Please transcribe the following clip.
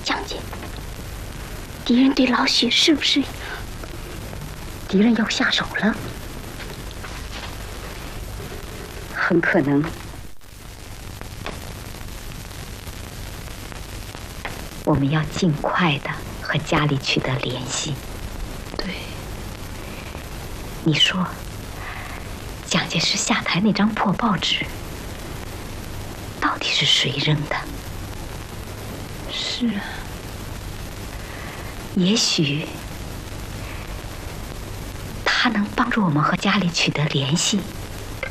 蒋姐，敌人对老许是不是？敌人要下手了？很可能。我们要尽快的和家里取得联系。对。你说，蒋介石下台那张破报纸，到底是谁扔的？是啊。也许他能帮助我们和家里取得联系。